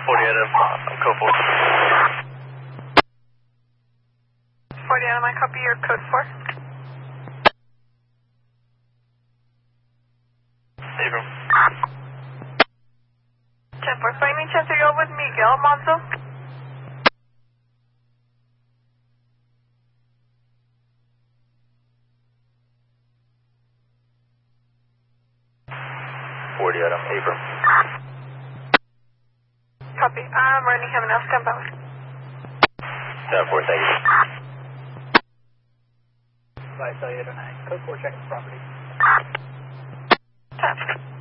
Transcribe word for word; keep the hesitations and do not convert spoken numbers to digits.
forty Adam, I'm code four. forty Adam, I copy your code four. Abram. ten four, by any chance are you with Miguel Monzo? forty Adam, Abram. Copy. I'm running him now. Stand by. ten four, thank you. Bye, Cellular nine. Code four, check the property. ten.